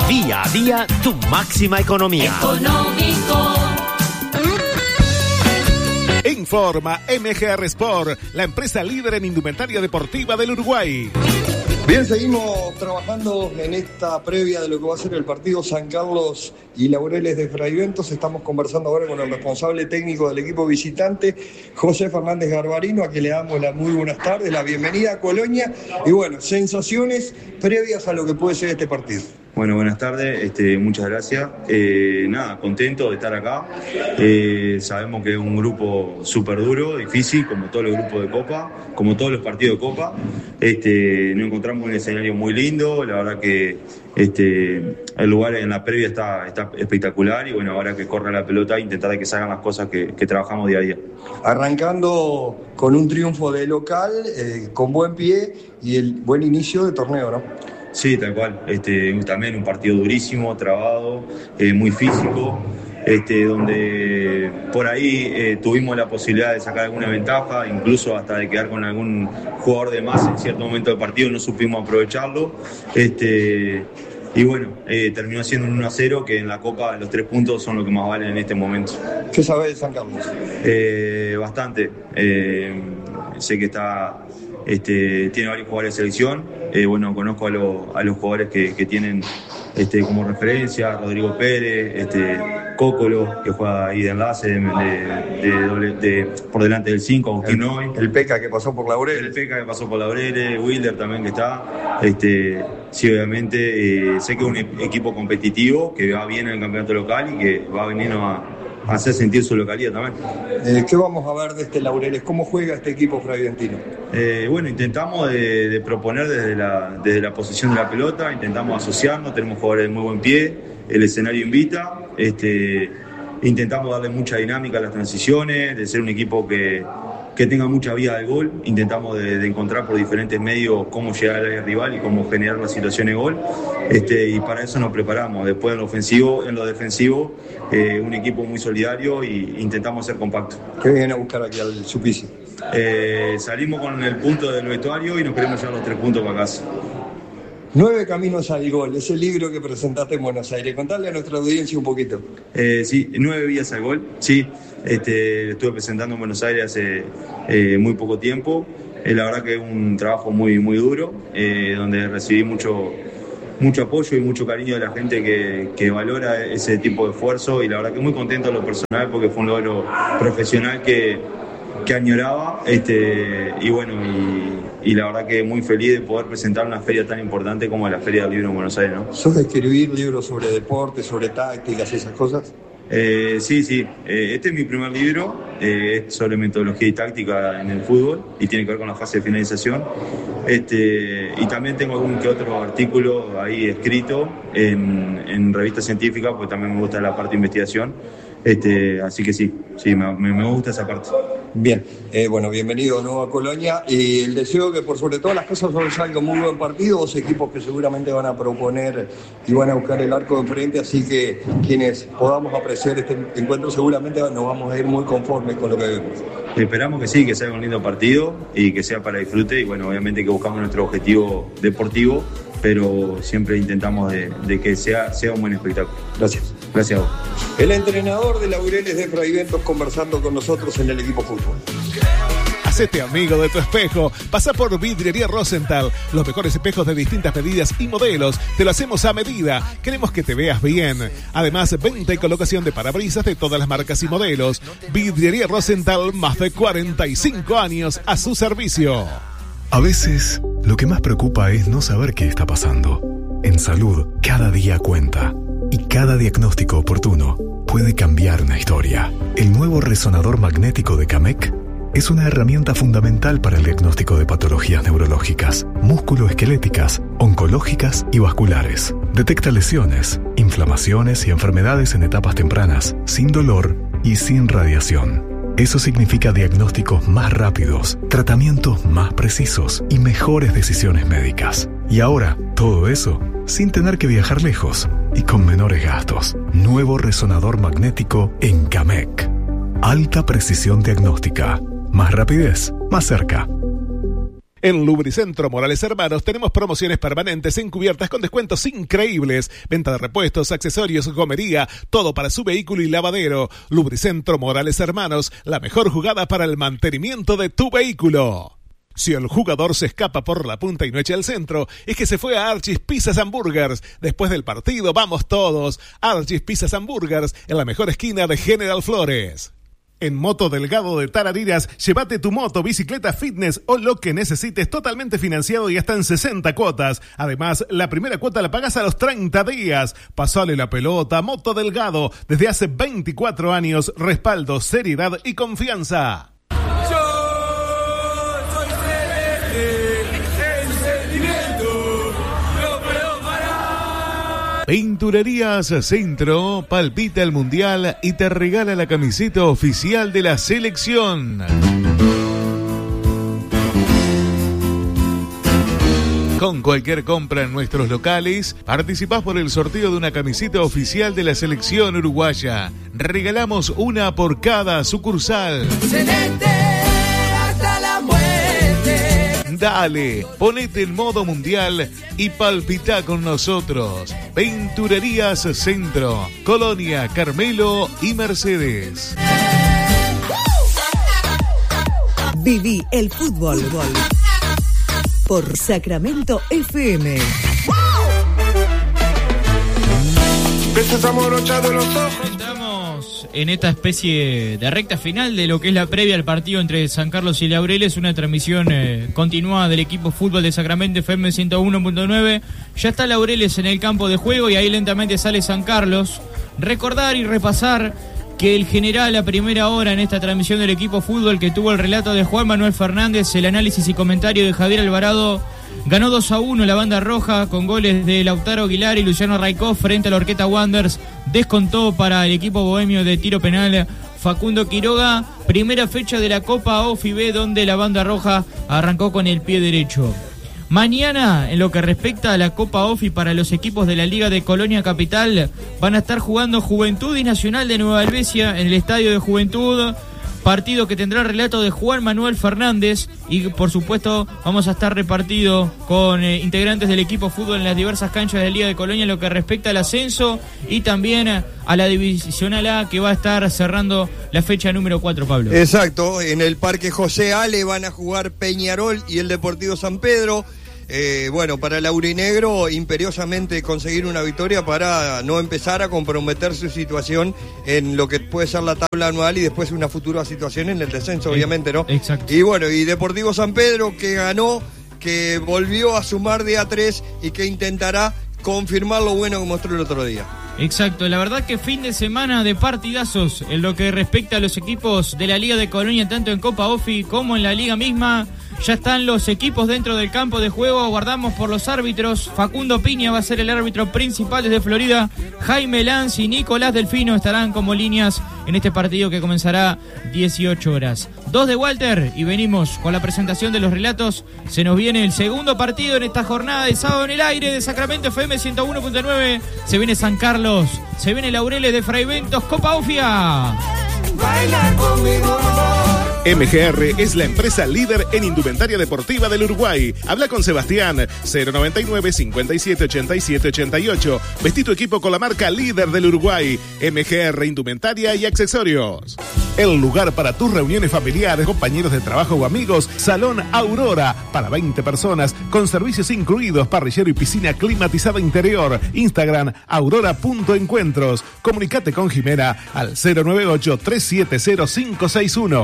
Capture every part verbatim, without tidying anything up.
Día a día, tu máxima economía. Económico. Informa M G R Sport, la empresa líder en indumentaria deportiva del Uruguay. Bien, seguimos trabajando en esta previa de lo que va a ser el partido San Carlos y Laureles de Fraiventos. Estamos conversando ahora con el responsable técnico del equipo visitante, José Fernández Garbarino, a quien le damos las muy buenas tardes, la bienvenida a Colonia. Y bueno, sensaciones previas a lo que puede ser este partido. Bueno, buenas tardes, este, muchas gracias. Eh, nada, contento de estar acá. Eh, sabemos que es un grupo súper duro, difícil, como todos los grupos de Copa, como todos los partidos de Copa. Este, nos encontramos en un escenario muy lindo, la verdad que este, el lugar en la previa está, está espectacular y bueno, ahora que corre la pelota, intentar de que salgan las cosas que, que trabajamos día a día. Arrancando con un triunfo de local, eh, con buen pie y el buen inicio de torneo, ¿no? Sí, tal cual. Este, también un partido durísimo, trabado, eh, muy físico, este, donde por ahí eh, tuvimos la posibilidad de sacar alguna ventaja, incluso hasta de quedar con algún jugador de más en cierto momento del partido, no supimos aprovecharlo. Este, y bueno, eh, terminó siendo un uno a cero, que en la Copa los tres puntos son lo que más valen en este momento. ¿Qué sabés de San Carlos? Eh, bastante. Eh, sé que está... Este, tiene varios jugadores de selección, eh, bueno, conozco a, lo, a los jugadores que, que tienen este, como referencia, Rodrigo Pérez, este, Cócolo, que juega ahí de enlace, de, de, de, de, por delante del cinco, Agustín Noy. El Peca que pasó por Laureles. El Peca que pasó por Laureles, Wilder también que está. Este, sí, obviamente, eh, sé que es un equipo competitivo, que va bien en el campeonato local y que va a venir a... hacer sentir su localidad también. Eh, ¿Qué vamos a ver de este Laureles? ¿Cómo juega este equipo fraiventino? Eh, bueno, intentamos de, de proponer desde la, desde la posición de la pelota, intentamos asociarnos, tenemos jugadores de muy buen pie, el escenario invita, este, intentamos darle mucha dinámica a las transiciones, de ser un equipo que, que tenga mucha vía de gol, intentamos de, de encontrar por diferentes medios cómo llegar al área rival y cómo generar la situación de gol, este, y para eso nos preparamos. Después en lo ofensivo, en lo defensivo, eh, un equipo muy solidario e intentamos ser compactos. ¿Qué vienen a buscar aquí al Suplicy? Eh, salimos con el punto del vestuario y nos queremos llevar los tres puntos para casa. Nueve caminos al gol, ese libro que presentaste en Buenos Aires. Contale a nuestra audiencia un poquito. Eh, sí, nueve vías al gol, sí. Este, estuve presentando en Buenos Aires hace eh, muy poco tiempo. Eh, la verdad que es un trabajo muy, muy duro, eh, donde recibí mucho, mucho apoyo y mucho cariño de la gente que, que valora ese tipo de esfuerzo. Y la verdad que muy contento en lo personal porque fue un logro profesional que, que añoraba. Este, y bueno, y, y la verdad que muy feliz de poder presentar una feria tan importante como la Feria del Libro en Buenos Aires, ¿no? ¿Sos de escribir libros sobre deporte, sobre tácticas y esas cosas? Eh, sí, sí. Eh, este es mi primer libro, eh, es sobre metodología y táctica en el fútbol y tiene que ver con la fase de finalización. Este, y también tengo algún que otro artículo ahí escrito en, en revistas científicas, porque también me gusta la parte de investigación. Este, así que sí, sí, me, me gusta esa parte. Bien, eh, bueno, bienvenido de nuevo a Colonia y el deseo que por sobre todas las cosas os salga un muy buen partido, dos equipos que seguramente van a proponer y van a buscar el arco de enfrente, así que quienes podamos apreciar este encuentro seguramente nos vamos a ir muy conformes con lo que vemos. Esperamos que sí, que sea un lindo partido y que sea para disfrute y bueno, obviamente que buscamos nuestro objetivo deportivo, pero siempre intentamos de, de que sea, sea un buen espectáculo. Gracias. Gracias a vos. El entrenador de Laureles de Fraiventos conversando con nosotros en el equipo fútbol. Hacete amigo de tu espejo. Pasa por Vidriería Rosenthal. Los mejores espejos de distintas medidas y modelos. Te lo hacemos a medida. Queremos que te veas bien. Además, venta y colocación de parabrisas de todas las marcas y modelos. Vidriería Rosenthal, más de cuarenta y cinco años a su servicio. A veces, lo que más preocupa es no saber qué está pasando. En salud, cada día cuenta. Y cada diagnóstico oportuno puede cambiar una historia. El nuevo resonador magnético de Camec es una herramienta fundamental para el diagnóstico de patologías neurológicas, músculoesqueléticas, oncológicas y vasculares. Detecta lesiones, inflamaciones y enfermedades en etapas tempranas, sin dolor y sin radiación. Eso significa diagnósticos más rápidos, tratamientos más precisos y mejores decisiones médicas. Y ahora, todo eso sin tener que viajar lejos y con menores gastos. Nuevo resonador magnético en Camec. Alta precisión diagnóstica. Más rapidez, más cerca. En Lubricentro Morales Hermanos tenemos promociones permanentes en cubiertas con descuentos increíbles. Venta de repuestos, accesorios, gomería, todo para su vehículo y lavadero. Lubricentro Morales Hermanos, la mejor jugada para el mantenimiento de tu vehículo. Si el jugador se escapa por la punta y no echa el centro, es que se fue a Archie's Pizzas and Burgers. Después del partido, vamos todos. Archie's Pizzas and Burgers, en la mejor esquina de General Flores. En Moto Delgado de Tarariras, llévate tu moto, bicicleta, fitness o lo que necesites totalmente financiado y hasta en sesenta cuotas. Además, la primera cuota la pagas a los treinta días. Pasale la pelota, Moto Delgado. Desde hace veinticuatro años, respaldo, seriedad y confianza. Pinturerías Centro palpita el Mundial y te regala la camiseta oficial de la selección. Con cualquier compra en nuestros locales, participás por el sorteo de una camiseta oficial de la selección uruguaya. Regalamos una por cada sucursal. Celeste hasta la muerte. Dale, ponete en modo mundial y palpita con nosotros. Pinturerías Centro, Colonia, Carmelo y Mercedes. Viví el fútbol por Sacramento F M. Estamos en esta especie de recta final de lo que es la previa al partido entre San Carlos y Laureles, una transmisión eh, continuada del equipo fútbol de Sacramento F M ciento uno punto nueve. Ya está Laureles en el campo de juego y ahí lentamente sale San Carlos. Recordar y repasar que el general a primera hora en esta transmisión del equipo fútbol, que tuvo el relato de Juan Manuel Fernández, el análisis y comentario de Javier Alvarado, ganó dos a uno la banda roja con goles de Lautaro Aguilar y Luciano Raikov frente a la Orqueta Wanderers. Descontó para el equipo bohemio de tiro penal Facundo Quiroga. Primera fecha de la Copa O F I B donde la banda roja arrancó con el pie derecho. Mañana, en lo que respecta a la Copa O F I para los equipos de la Liga de Colonia Capital, van a estar jugando Juventud y Nacional de Nueva Helvecia en el Estadio de Juventud. Partido que tendrá relato de Juan Manuel Fernández y por supuesto vamos a estar repartidos con eh, integrantes del equipo fútbol en las diversas canchas de la Liga de Colonia en lo que respecta al ascenso y también a la Divisional A, que va a estar cerrando la fecha número cuatro, Pablo. Exacto, en el Parque José Ale van a jugar Peñarol y el Deportivo San Pedro. Eh, bueno, para el aurinegro imperiosamente conseguir una victoria para no empezar a comprometer su situación en lo que puede ser la tabla anual y después una futura situación en el descenso, obviamente, ¿no? Exacto. Y bueno, y Deportivo San Pedro que ganó, que volvió a sumar de a tres y que intentará confirmar lo bueno que mostró el otro día. Exacto, la verdad que fin de semana de partidazos en lo que respecta a los equipos de la Liga de Colonia, tanto en Copa O F I como en la Liga misma. Ya están los equipos dentro del campo de juego, aguardamos por los árbitros. Facundo Piña va a ser el árbitro principal desde Florida. Jaime Lanz y Nicolás Delfino estarán como líneas en este partido que comenzará dieciocho horas. Dos de Walter y venimos con la presentación de los relatos. Se nos viene el segundo partido en esta jornada de sábado en el aire de Sacramento F M ciento uno punto nueve. Se viene San Carlos, se viene Laureles de Fraiventos, Copa O F I A. Baila conmigo. M G R es la empresa líder en indumentaria deportiva del Uruguay. Habla con Sebastián, cero noventa y nueve, cincuenta y siete, ochenta y siete, ochenta y ocho. Vestí tu equipo con la marca líder del Uruguay. M G R Indumentaria y Accesorios. El lugar para tus reuniones familiares, compañeros de trabajo o amigos, Salón Aurora, para veinte personas, con servicios incluidos, parrillero y piscina climatizada interior. Instagram, aurora.encuentros. Comunicate con Jimena al cero nueve ocho, tres siete cero, cinco seis uno.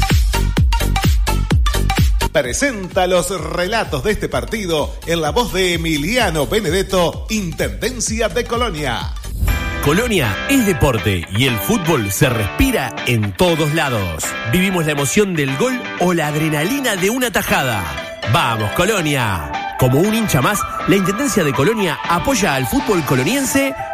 Presenta los relatos de este partido en la voz de Emiliano Benedetto, Intendencia de Colonia. Colonia es deporte y el fútbol se respira en todos lados. Vivimos la emoción del gol o la adrenalina de una tajada. ¡Vamos, Colonia! Como un hincha más, la Intendencia de Colonia apoya al fútbol coloniense